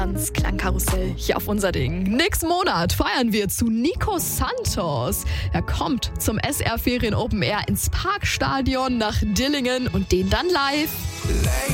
ans Klangkarussell hier auf unser Ding. Nächsten Monat feiern wir zu Nico Santos. Er kommt zum SR Ferien Open Air ins Parkstadion nach Dillingen und den dann live.